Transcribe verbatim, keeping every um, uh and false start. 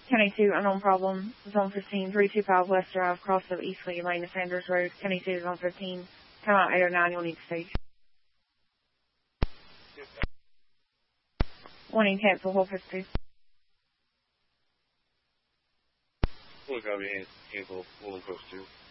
Kenny two, unknown problem, zone fifteen, three two five West Drive, cross of Eastleigh Lane, Sanders Road, Kenny two, zone fifteen, come out eight oh nine, you'll need to stage. Warning, cancel, hold fifty-two. Look, I'll be cancel, hold post two.